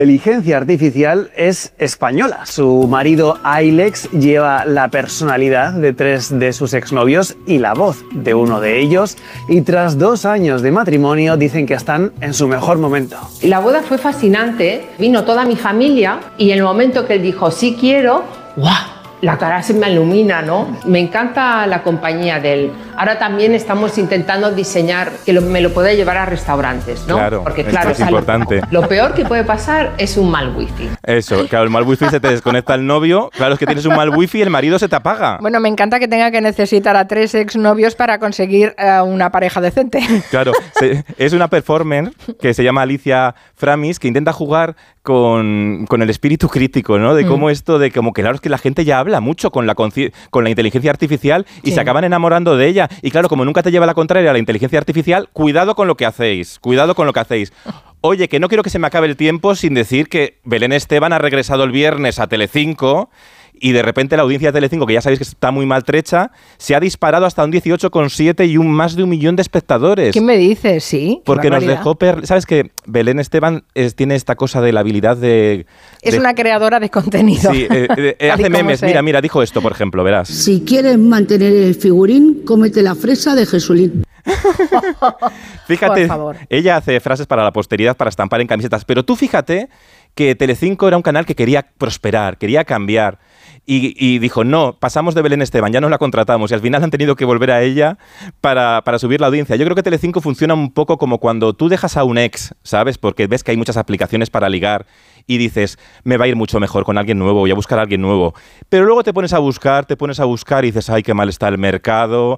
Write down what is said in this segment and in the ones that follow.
Inteligencia artificial es española. Su marido Ailex lleva la personalidad de 3 de sus exnovios y la voz de uno de ellos, y tras 2 años de matrimonio dicen que están en su mejor momento. La boda fue fascinante, vino toda mi familia y en el momento que él dijo sí quiero, ¡guau! La cara se me ilumina, ¿no? Me encanta la compañía de él. Ahora también estamos intentando diseñar que me lo pueda llevar a restaurantes, ¿no? Claro, porque esto claro, es importante. Lo peor que puede pasar es un mal wifi. Eso, claro, el mal wifi se te desconecta el novio. Claro, es que tienes un mal wifi y el marido se te apaga. Bueno, me encanta que tenga que necesitar a 3 exnovios para conseguir una pareja decente. Claro, es una performer que se llama Alicia Framis, que intenta jugar con el espíritu crítico, ¿no? De cómo esto, de como que claro, es que la gente ya habla mucho con la inteligencia artificial y se acaban enamorando de ella. Y claro, como nunca te lleva la contraria la inteligencia artificial, cuidado con lo que hacéis, cuidado con lo que hacéis. Oye, que no quiero que se me acabe el tiempo sin decir que Belén Esteban ha regresado el viernes a Telecinco. Y de repente la audiencia de Telecinco, que ya sabéis que está muy maltrecha, se ha disparado hasta un 18,7 y más de 1 millón de espectadores. ¿Qué me dices? Sí. Porque nos dejó... ¿Sabes que Belén Esteban tiene esta cosa de la habilidad de... Es una creadora de contenido. Sí, hace memes. Mira, dijo esto, por ejemplo, verás. Si quieres mantener el figurín, cómete la fresa de Jesulín. Fíjate, por favor. Ella hace frases para la posteridad, para estampar en camisetas, pero tú fíjate que Telecinco era un canal que quería prosperar, quería cambiar. Y dijo, no, pasamos de Belén Esteban, ya nos la contratamos y al final han tenido que volver a ella para subir la audiencia. Yo creo que Telecinco funciona un poco como cuando tú dejas a un ex, ¿sabes? Porque ves que hay muchas aplicaciones para ligar y dices, me va a ir mucho mejor con alguien nuevo, voy a buscar a alguien nuevo. Pero luego te pones a buscar y dices, ay, qué mal está el mercado,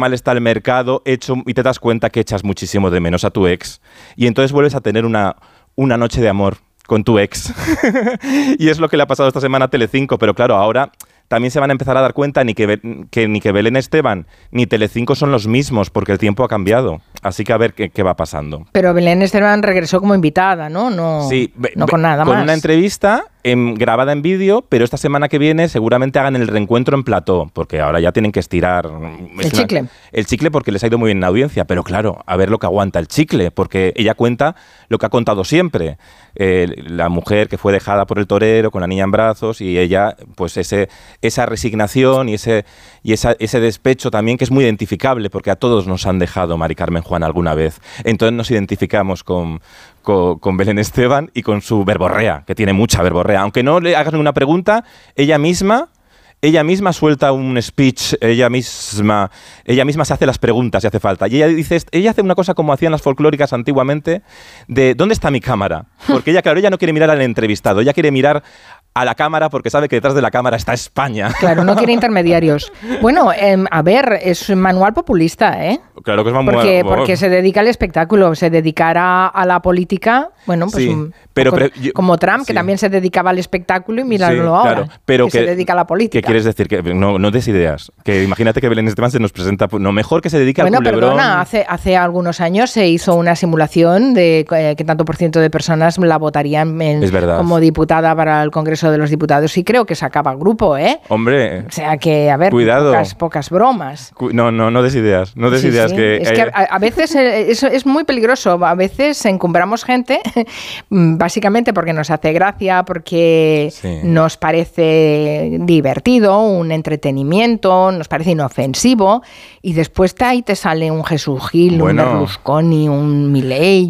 y te das cuenta que echas muchísimo de menos a tu ex. Y entonces vuelves a tener una noche de amor con tu ex. Y es lo que le ha pasado esta semana a Telecinco, pero claro, ahora también se van a empezar a dar cuenta ni que Belén Esteban ni Telecinco son los mismos, porque el tiempo ha cambiado. Así que a ver qué va pasando. Pero Belén Esteban regresó como invitada, ¿no? Sí, no con nada más. Con una entrevista grabada en vídeo, pero esta semana que viene seguramente hagan el reencuentro en plató, porque ahora ya tienen que estirar el chicle porque les ha ido muy bien en la audiencia, pero claro, a ver lo que aguanta el chicle, porque ella cuenta lo que ha contado siempre, la mujer que fue dejada por el torero con la niña en brazos y ella, pues esa resignación y ese despecho también, que es muy identificable, porque a todos nos han dejado Mari Carmen Juan alguna vez, entonces nos identificamos con Belén Esteban y con su verborrea, que tiene mucha verborrea. Aunque no le hagas ninguna pregunta, ella misma suelta un speech, ella misma se hace las preguntas si hace falta. Y ella hace una cosa como hacían las folclóricas antiguamente, de ¿dónde está mi cámara? Porque ella no quiere mirar al entrevistado, ella quiere mirar a la cámara porque sabe que detrás de la cámara está España. Claro, no quiere intermediarios. Bueno, a ver, es manual populista, ¿eh? Claro que es manual. Porque se dedica al espectáculo, se dedicara a la política, bueno, pues sí, como Trump, que también se dedicaba al espectáculo y míralo ahora, claro, pero que se dedica a la política. ¿Qué quieres decir? Que no des ideas. Que imagínate que Belén Esteban se nos presenta, no, mejor que se dedique al culebrón. Bueno, perdona, hace algunos años se hizo una simulación de que tanto por ciento de personas la votarían como diputada para el Congreso de los Diputados, y creo que sacaba grupo, ¿eh? Hombre, o sea que, a ver, cuidado. Pocas bromas. No des ideas, no des ideas. Sí. Que es que a veces eso es muy peligroso, a veces encumbramos gente básicamente porque nos hace gracia, porque nos parece divertido, un entretenimiento, nos parece inofensivo, y después ahí te sale un Jesús Gil, un Berlusconi, un Milei,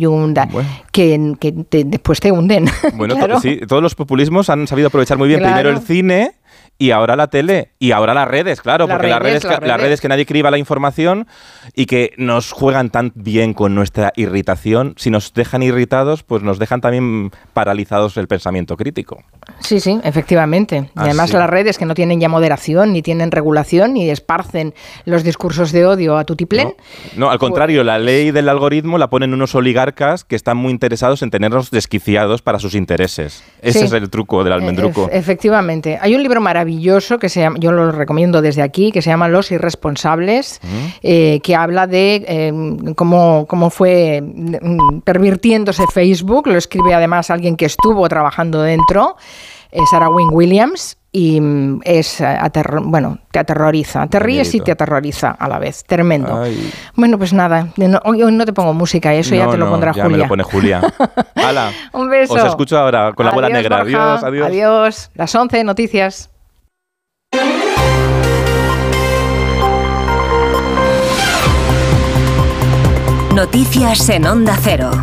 que después te hunden. Bueno, claro. Sí, todos los populismos han sabido aprovechar muy bien primero el cine y ahora la tele y ahora las redes, claro, porque las redes que nadie criba la información y que nos juegan tan bien con nuestra irritación. Si nos dejan irritados, pues nos dejan también paralizados el pensamiento crítico. Sí, efectivamente. Y además las redes que no tienen ya moderación, ni tienen regulación, ni esparcen los discursos de odio a tutiplén. No, al contrario, la ley del algoritmo la ponen unos oligarcas que están muy interesados en tenernos desquiciados para sus intereses. Ese es el truco del almendruco. Efectivamente. Hay un libro maravilloso que se llama, yo lo recomiendo desde aquí, que se llama Los Irresponsables, que habla de cómo fue pervirtiéndose Facebook. Lo escribe además alguien que estuvo trabajando dentro, Sarah Wynne Williams, y te aterroriza. Te ríes y te aterroriza a la vez. Tremendo. Ay. Bueno, pues nada, hoy no te pongo música, eso ya te lo pondrá Julia. Ya me lo pone Julia. ¡Hala! Un beso. Os escucho ahora con la bola negra. Borja. Adiós, adiós. Adiós. Las 11, noticias. Noticias en Onda Cero.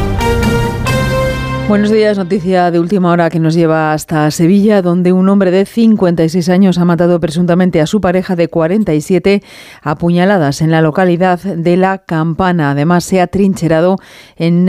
Buenos días, noticia de última hora que nos lleva hasta Sevilla, donde un hombre de 56 años ha matado presuntamente a su pareja de 47 a puñaladas en la localidad de La Campana. Además, se ha trincherado en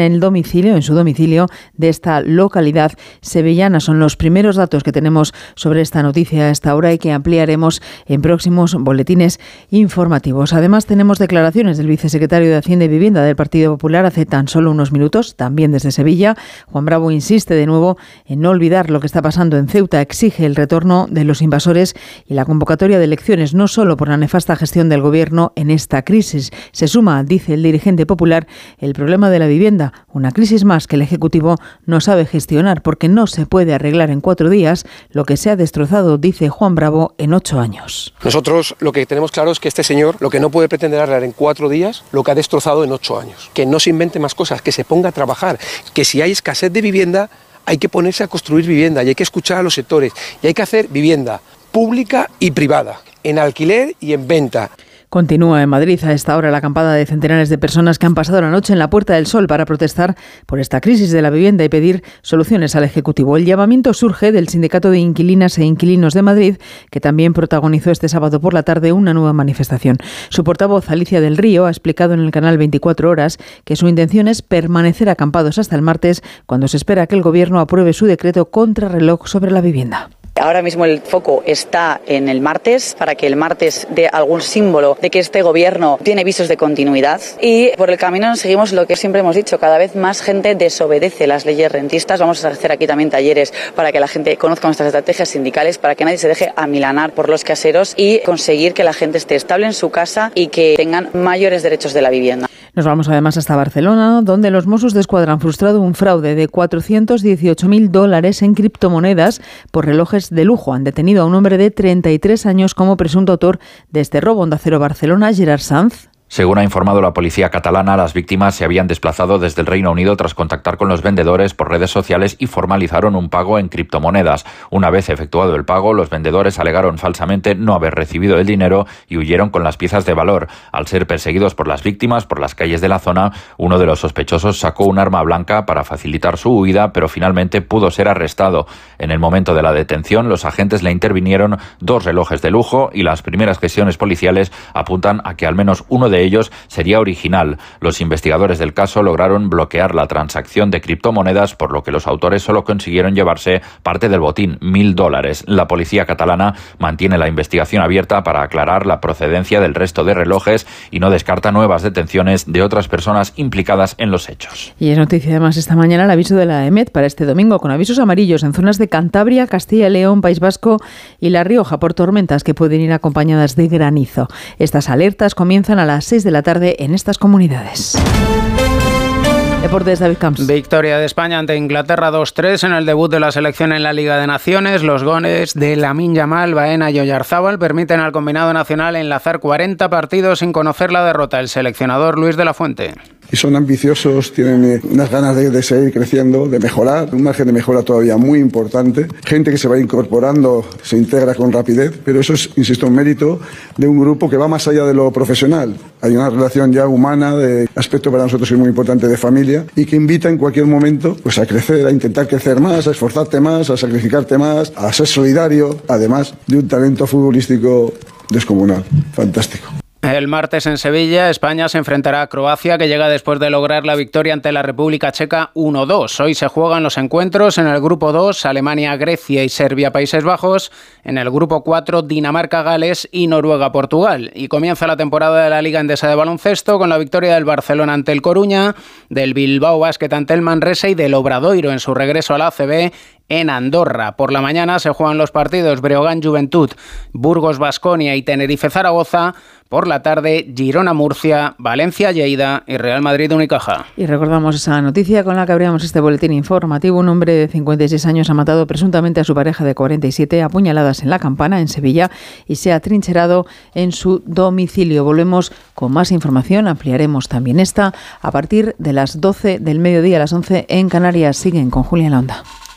su domicilio de esta localidad sevillana. Son los primeros datos que tenemos sobre esta noticia a esta hora y que ampliaremos en próximos boletines informativos. Además, tenemos declaraciones del vicesecretario de Hacienda y Vivienda del Partido Popular hace tan solo unos minutos, también desde Sevilla. Juan Bravo insiste de nuevo en no olvidar lo que está pasando en Ceuta, exige el retorno de los invasores y la convocatoria de elecciones, no solo por la nefasta gestión del Gobierno en esta crisis. Se suma, dice el dirigente popular, el problema de la vivienda, una crisis más que el Ejecutivo no sabe gestionar porque no se puede arreglar en 4 días lo que se ha destrozado, dice Juan Bravo, en 8 años. Nosotros lo que tenemos claro es que este señor lo que no puede pretender arreglar en 4 días lo que ha destrozado en 8 años. Que no se invente más cosas, que se ponga a trabajar, que si hay escasez de vivienda hay que ponerse a construir vivienda y hay que escuchar a los sectores y hay que hacer vivienda pública y privada, en alquiler y en venta. Continúa en Madrid a esta hora la acampada de centenares de personas que han pasado la noche en la Puerta del Sol para protestar por esta crisis de la vivienda y pedir soluciones al Ejecutivo. El llamamiento surge del Sindicato de Inquilinas e Inquilinos de Madrid, que también protagonizó este sábado por la tarde una nueva manifestación. Su portavoz, Alicia del Río, ha explicado en el canal 24 Horas que su intención es permanecer acampados hasta el martes, cuando se espera que el Gobierno apruebe su decreto contrarreloj sobre la vivienda. Ahora mismo el foco está en el martes, para que el martes dé algún símbolo de que este gobierno tiene visos de continuidad. Y por el camino seguimos lo que siempre hemos dicho, cada vez más gente desobedece las leyes rentistas. Vamos a hacer aquí también talleres para que la gente conozca nuestras estrategias sindicales, para que nadie se deje amilanar por los caseros y conseguir que la gente esté estable en su casa y que tengan mayores derechos de la vivienda. Nos vamos además hasta Barcelona, donde los Mossos d'Esquadra han frustrado un fraude de $418.000 en criptomonedas por relojes de lujo. Han detenido a un hombre de 33 años como presunto autor de este robo. Onda Cero Barcelona, Gerard Sanz. Según ha informado la policía catalana, las víctimas se habían desplazado desde el Reino Unido tras contactar con los vendedores por redes sociales y formalizaron un pago en criptomonedas. Una vez efectuado el pago, los vendedores alegaron falsamente no haber recibido el dinero y huyeron con las piezas de valor. Al ser perseguidos por las víctimas por las calles de la zona, uno de los sospechosos sacó un arma blanca para facilitar su huida, pero finalmente pudo ser arrestado. En el momento de la detención, los agentes le intervinieron 2 relojes de lujo y las primeras gestiones policiales apuntan a que al menos uno de ellos sería original. Los investigadores del caso lograron bloquear la transacción de criptomonedas, por lo que los autores solo consiguieron llevarse parte del botín, $1.000. La policía catalana mantiene la investigación abierta para aclarar la procedencia del resto de relojes y no descarta nuevas detenciones de otras personas implicadas en los hechos. Y es noticia además esta mañana el aviso de la EMET para este domingo, con avisos amarillos en zonas de Cantabria, Castilla y León, País Vasco y La Rioja por tormentas que pueden ir acompañadas de granizo. Estas alertas comienzan a las 6 de la tarde en estas comunidades. Deportes, David Camps. Victoria de España ante Inglaterra 2-3 en el debut de la selección en la Liga de Naciones. Los goles de Lamine Yamal, Baena y Oyarzábal permiten al combinado nacional enlazar 40 partidos sin conocer la derrota. El seleccionador Luis de la Fuente. Y son ambiciosos, tienen unas ganas de seguir creciendo, de mejorar, un margen de mejora todavía muy importante. Gente que se va incorporando, se integra con rapidez, pero eso es, insisto, un mérito de un grupo que va más allá de lo profesional. Hay una relación ya humana, de aspecto para nosotros muy importante de familia, y que invita en cualquier momento pues a crecer, a intentar crecer más, a esforzarte más, a sacrificarte más, a ser solidario, además de un talento futbolístico descomunal, fantástico. El martes en Sevilla, España se enfrentará a Croacia, que llega después de lograr la victoria ante la República Checa 1-2. Hoy se juegan los encuentros en el grupo 2, Alemania, Grecia y Serbia, Países Bajos. En el grupo 4, Dinamarca, Gales y Noruega, Portugal. Y comienza la temporada de la Liga Endesa de Baloncesto con la victoria del Barcelona ante el Coruña, del Bilbao Basket ante el Manresa y del Obradoiro en su regreso a la ACB en Andorra. Por la mañana se juegan los partidos Breogán-Juventud, Burgos-Baskonia y Tenerife-Zaragoza. Por la tarde, Girona-Murcia, Valencia-Lleida y Real Madrid-Unicaja. Y recordamos esa noticia con la que abríamos este boletín informativo. Un hombre de 56 años ha matado presuntamente a su pareja de 47 a puñaladas en La Campana, en Sevilla, y se ha trincherado en su domicilio. Volvemos con más información, ampliaremos también esta a partir de las 12 del mediodía, a las 11 en Canarias. Siguen con Julia en la Onda.